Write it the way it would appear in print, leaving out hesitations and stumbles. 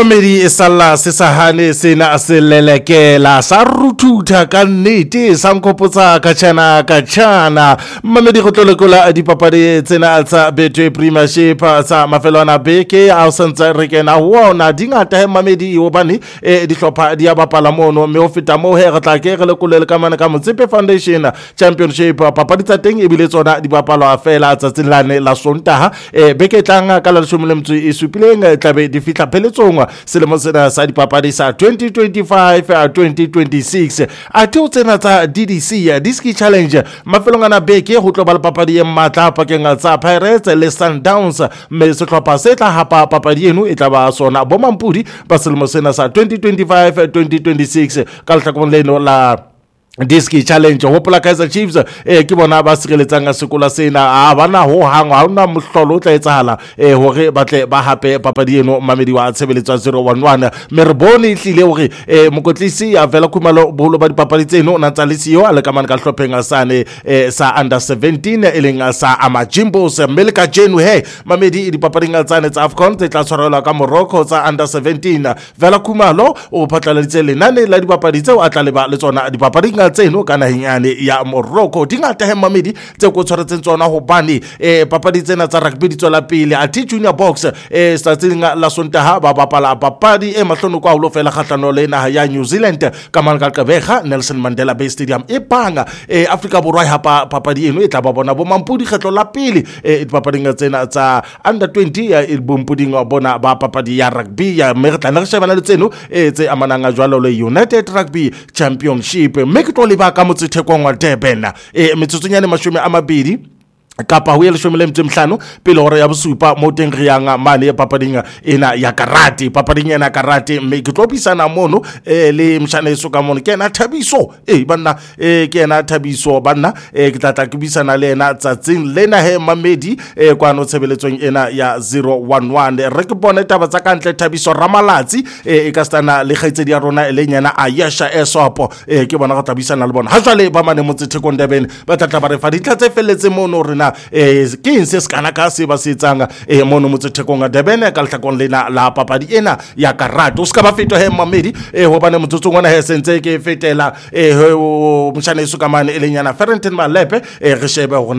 Mamedi sala se sahane sena se lelekela sa ruthuta ka nnete sa nkopotsa ka tjana Mamedi go tlolekola dipapadi tsena tsa Betway Premiership sa mafelwana beke a sentse re kena wona dingata he Mamedi hobane dihlopha di ya bapala mono mme ho feta mo he re tla ke re lekolele ka mana ka Motsepe Foundation Championship papadi tsa teng e bile tsona di bapalwa fela tsa tsilane la Sontaha beke tlang ka la 17 tlabe di fitla peletsongwa selemo sena sa dipapadi sa 2025-2026 a theo tsena tsa DDC Diski Challenge mafelongana beke ho tlo ba le papadi e matla pakeng tsa Pirates le Sundowns mme sehlopha se tla hapa papadi eno e tla ba sona bomampudi ba selemo sena sa 2025-2026 ka lehlakoreng leno la Diski Challenge hopola Kaizer Chiefs ke bona ba sireletsang sekola sena a bana ho hangwa ha ona mohlolo o tla etsahala hore batle ba hape papadi eno Mamedi wa tshebeletso 011 merbone hlile hore mokotlisi a vela khumalo boholo ba dipapadi tseno na tsa lesio a le kamana ka hlopheng sane sa under 17 eleng sa Amajimbos Melka Jenu he Mamedi dipapading tsane tsa AFCON tse tla tshwarelwa ka Morocco tsa under 17 vela khumalo o phatlaladitse lenane la dipapadi tseo a tla le ba le tsona dipapadi tseno kana hinyane ya Morocco dingata he Mamedi tse go tshwaretseng tsona hobane papadi tsena tsa rugby di tswela pele a junior box sa tsinga la Sontaha ba bapala papadi mahlono kwa ho fela kgatlano le naha ya New Zealand ka Mangalkabega Nelson Mandela Bay Stadium e panga Africa Borwa hapa papadi eno e tla ba bona bo mampudi kgetlo la pele dipapading tsena tsa under 20 ya bompuding wa bona ba papadi ya rugby ya Mertla re shebana le tseno tse amananga jwalo le United Rugby Championship to liba ka Motsethekong wa Durban metsotsonyane 20 kapa ho ya 15 pele hore ya bosupa mo teng re yang mane ya papading ena ya karate papading ena karate mme ke tlopisana mono le mshaneso ka mono ke na Thabiso banna ke na Thabiso banna ke tla ke bisana le ena tsatsing lena he Mamedi kwano tshebeletsong ena ya 011 re ke bona taba tsa kantle Thabiso Ramalatsi e ka stana le kgaitsedi ya rona le nyana Ayesha Esopo ke bona go tabisana le bona ha jwale ba mane Motsethekong Durban ba tla ba re fa ditla tse felletse mono rena ke inse skana ka se ba se tsanga mono Motsethekong Durban ka lehlakong lena la papadi ena ya karate o ska ba fetwa he Mamedi hobane motsotsong ona he sentse ke fetela mshane su ka mane elenyana Ferentine Malepe re shebe